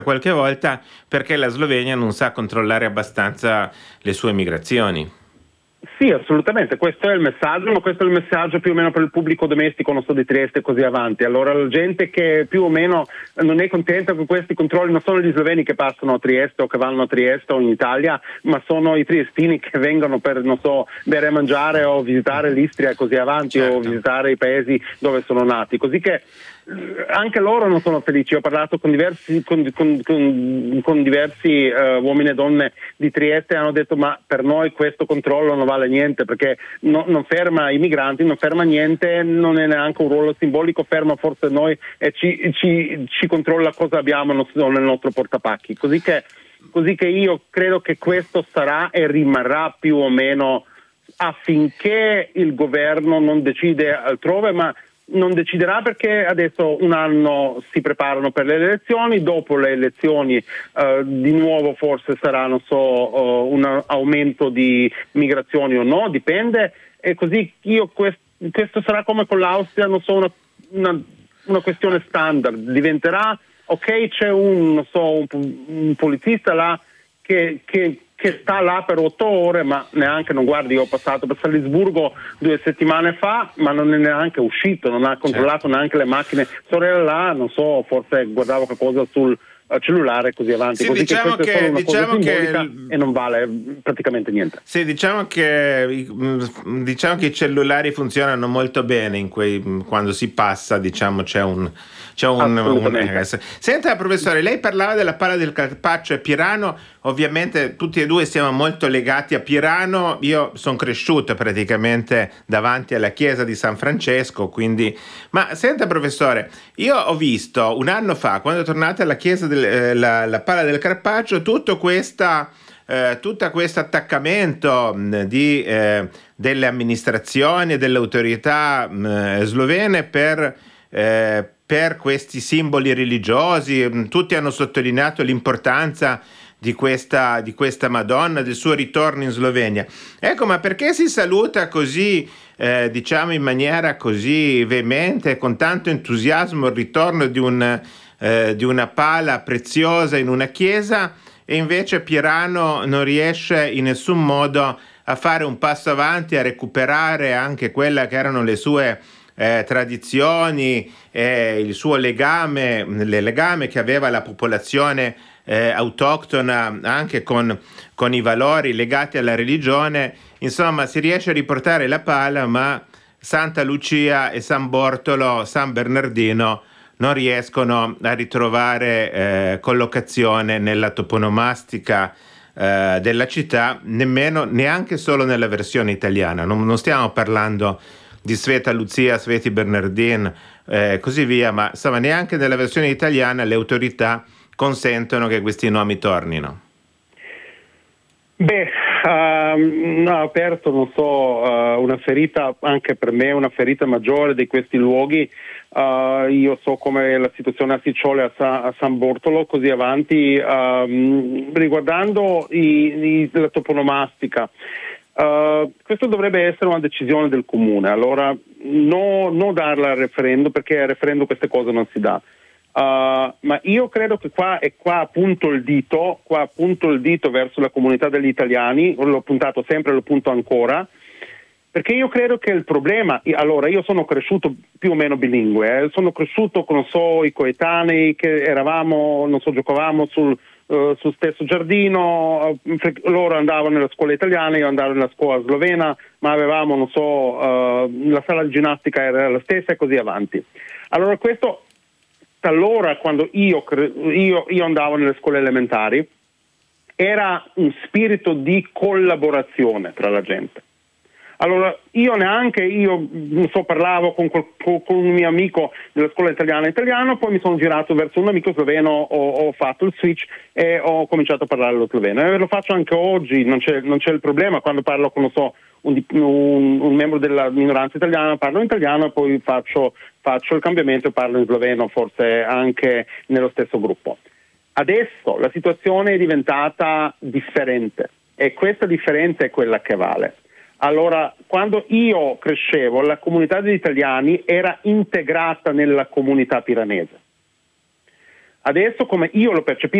qualche volta perché la Slovenia non sa controllare abbastanza le sue migrazioni. Sì, assolutamente, questo è il messaggio, ma questo è il messaggio più o meno per il pubblico domestico, non so, di Trieste e così avanti. Allora la gente che più o meno non è contenta con questi controlli, non sono gli sloveni che passano a Trieste o che vanno a Trieste o in Italia, ma sono i triestini che vengono per, non so, bere e mangiare o visitare l'Istria e così avanti, Certo. o visitare i paesi dove sono nati. Così che anche loro non sono felici. Ho parlato con diversi uomini e donne di Trieste e hanno detto: ma per noi questo controllo non vale niente, perché non ferma i migranti, non ferma niente, non è neanche un ruolo simbolico, ferma forse noi e ci controlla cosa abbiamo nel nostro portapacchi. Così che io credo che questo sarà e rimarrà più o meno affinché il governo non decide altrove, ma non deciderà, perché adesso un anno si preparano per le elezioni, dopo le elezioni di nuovo forse sarà, non so, un aumento di migrazioni o no, dipende, e così questo sarà come con l'Austria, non so, una questione standard, diventerà ok, c'è un poliziista là che sta là per 8 ore, ma neanche, non guardi, io ho passato per Salisburgo 2 settimane fa, ma non è neanche uscito, non ha controllato neanche le macchine. Sorella là, non so, forse guardavo qualcosa sul cellulare, così avanti. Sì, così diciamo che questa è che, solo una cosa diciamo simbolica che e non vale praticamente niente. sì, diciamo che i cellulari funzionano molto bene quando si passa, diciamo, Assolutamente. Senta, professore, lei parlava della pala del Carpaccio e Pirano. Ovviamente tutti e due siamo molto legati a Pirano. Io sono cresciuto praticamente davanti alla chiesa di San Francesco, quindi... Ma senta, professore, io ho visto un anno fa, quando tornate alla chiesa la pala del Carpaccio, tutto questo attaccamento delle amministrazioni e delle autorità slovene per questi simboli religiosi. Tutti hanno sottolineato l'importanza di questa Madonna, del suo ritorno in Slovenia. Ecco, ma perché si saluta così, diciamo in maniera così veemente, con tanto entusiasmo, il ritorno di una pala preziosa in una chiesa, e invece Pirano non riesce in nessun modo a fare un passo avanti, a recuperare anche quella che erano le sue tradizioni, il suo legame che aveva la popolazione autoctona anche con i valori legati alla religione. Insomma, si riesce a riportare la pala, ma Santa Lucia e San Bortolo, San Bernardino non riescono a ritrovare collocazione nella toponomastica della città, neanche solo nella versione italiana. Non stiamo parlando di Sveta Lucia, Sveti Bernardin, così via, ma insomma neanche nella versione italiana le autorità consentono che questi nomi tornino. Beh, ha aperto, non so, una ferita, anche per me una ferita maggiore di questi luoghi. Io so come la situazione a Sicciole, a San Bortolo, così avanti, riguardando la toponomastica. Questo dovrebbe essere una decisione del comune, allora non darla al referendum, perché al referendum queste cose non si dà. Ma io credo che qua appunto il dito verso la comunità degli italiani, l'ho puntato sempre, lo punto ancora, perché io credo che il problema, allora io sono cresciuto più o meno bilingue, sono cresciuto con, non so, i coetanei che eravamo, non so, giocavamo sul stesso giardino, loro andavano nella scuola italiana, io andavo nella scuola slovena, ma avevamo, non so, la sala di ginnastica era la stessa e così avanti. Allora questo, allora quando io andavo nelle scuole elementari, era un spirito di collaborazione tra la gente. Allora io non so, parlavo con un mio amico della scuola italiano, poi mi sono girato verso un amico sloveno, ho fatto il switch e ho cominciato a parlare lo sloveno, e lo faccio anche oggi, non c'è il problema. Quando parlo con, non so, un membro della minoranza italiana, parlo in italiano e poi faccio il cambiamento e parlo in sloveno, forse anche nello stesso gruppo. Adesso la situazione è diventata differente e questa differenza è quella che vale. Allora, quando io crescevo, la comunità degli italiani era integrata nella comunità piranese. Adesso, come io lo percepisco